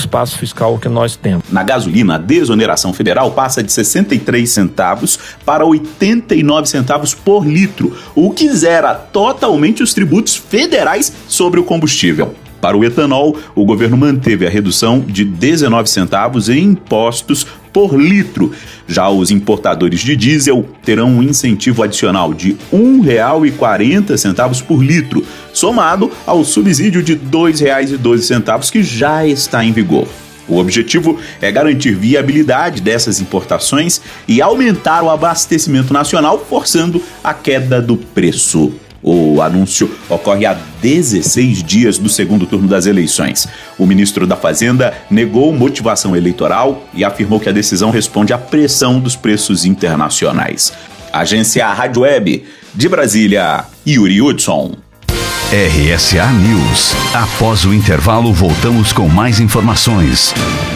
espaço fiscal que nós temos. Na gasolina, a desoneração federal passa de 63 centavos para 89 centavos por litro, o que zera totalmente os tributos federais sobre o combustível. Para o etanol, o governo manteve a redução de 19 centavos em impostos por litro. Já os importadores de diesel terão um incentivo adicional de R$ 1,40 por litro, somado ao subsídio de R$ 2,12 que já está em vigor. O objetivo é garantir viabilidade dessas importações e aumentar o abastecimento nacional, forçando a queda do preço. O anúncio ocorre há 16 dias do segundo turno das eleições. O ministro da Fazenda negou motivação eleitoral e afirmou que a decisão responde à pressão dos preços internacionais. Agência Rádio Web, de Brasília, Yuri Hudson. RSA News. Após o intervalo, voltamos com mais informações.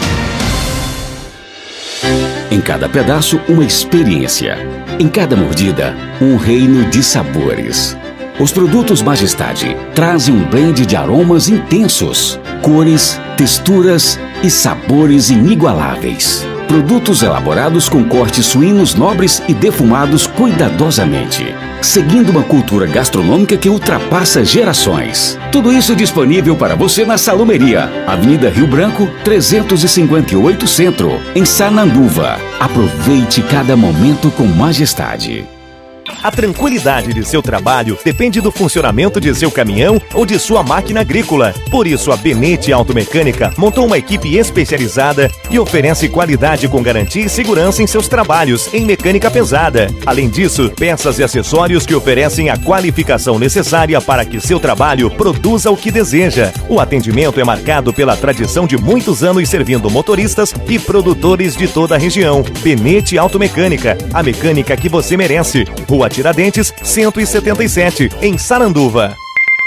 Em cada pedaço, uma experiência. Em cada mordida, um reino de sabores. Os produtos Majestade trazem um blend de aromas intensos, cores, texturas e sabores inigualáveis. Produtos elaborados com cortes suínos nobres e defumados cuidadosamente, seguindo uma cultura gastronômica que ultrapassa gerações. Tudo isso disponível para você na Salumeria, Avenida Rio Branco, 358 Centro, em Sananduva. Aproveite cada momento com Majestade. A tranquilidade de seu trabalho depende do funcionamento de seu caminhão ou de sua máquina agrícola. Por isso, a Benete Automecânica montou uma equipe especializada e oferece qualidade com garantia e segurança em seus trabalhos em mecânica pesada. Além disso, peças e acessórios que oferecem a qualificação necessária para que seu trabalho produza o que deseja. O atendimento é marcado pela tradição de muitos anos servindo motoristas e produtores de toda a região. Benete Automecânica, a mecânica que você merece. Rua Tiradentes, 177, em Saranduva.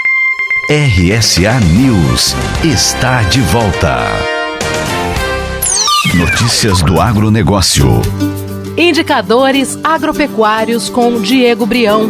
RSA News está de volta. Notícias do agronegócio. Indicadores agropecuários com Diego Brião.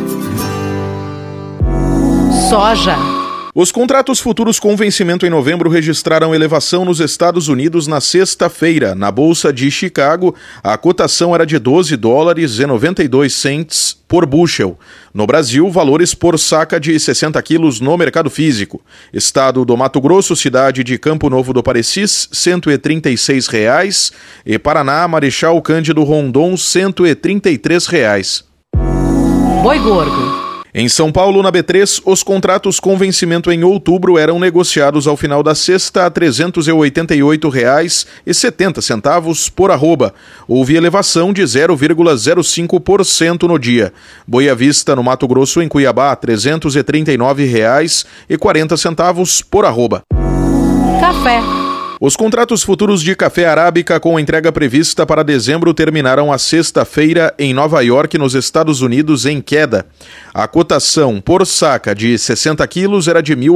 Soja. Os contratos futuros com vencimento em novembro registraram elevação nos Estados Unidos na sexta-feira. Na Bolsa de Chicago, a cotação era de $12,92 por bushel. No Brasil, valores por saca de 60 quilos no mercado físico. Estado do Mato Grosso, cidade de Campo Novo do Parecis, R$ 136. E Paraná, Marechal Cândido Rondon, R$ 133. Boi gordo. Em São Paulo, na B3, os contratos com vencimento em outubro eram negociados ao final da sexta a R$ 388,70 por arroba. Houve elevação de 0,05% no dia. Boi à vista, no Mato Grosso, em Cuiabá, R$ 339,40 por arroba. Café. Os contratos futuros de café arábica com entrega prevista para dezembro terminaram a sexta-feira em Nova York, nos Estados Unidos, em queda. A cotação por saca de 60 quilos era de R$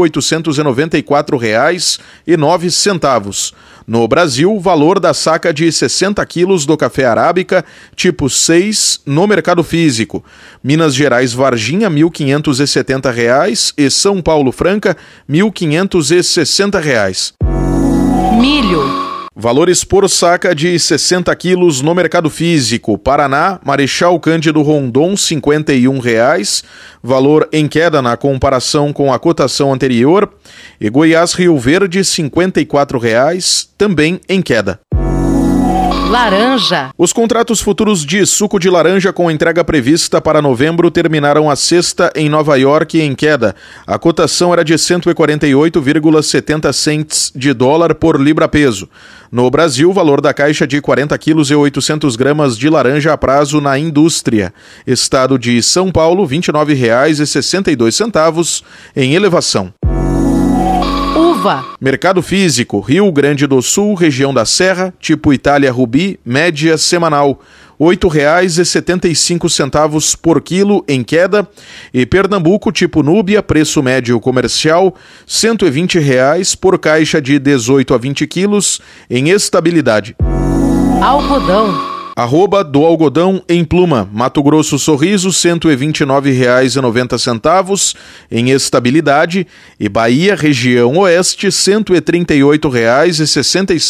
1.894,09. No Brasil, o valor da saca de 60 quilos do café arábica, tipo 6, no mercado físico. Minas Gerais Varginha, R$ 1.570 e São Paulo Franca, R$ 1.560. Milho. Valores por saca de 60 quilos no mercado físico. Paraná, Marechal Cândido Rondon, R$ 51. Valor em queda na comparação com a cotação anterior. E Goiás Rio Verde, R$ 54, também em queda. Laranja. Os contratos futuros de suco de laranja com entrega prevista para novembro terminaram a sexta em Nova York em queda. A cotação era de 148,70 cents de dólar por libra-peso. No Brasil, o valor da caixa de 40 quilos e 800 gramas de laranja a prazo na indústria. Estado de São Paulo, R$ 29,62 em elevação. Uva. Mercado físico, Rio Grande do Sul, região da Serra, tipo Itália Rubi, média semanal, R$ 8,75 por quilo em queda. E Pernambuco, tipo Núbia, preço médio comercial, R$ 120 por caixa de 18 a 20 quilos em estabilidade. Algodão. Arroba do algodão em Pluma, Mato Grosso Sorriso, R$ 129,90 em estabilidade. E Bahia, região oeste, R$ 138,66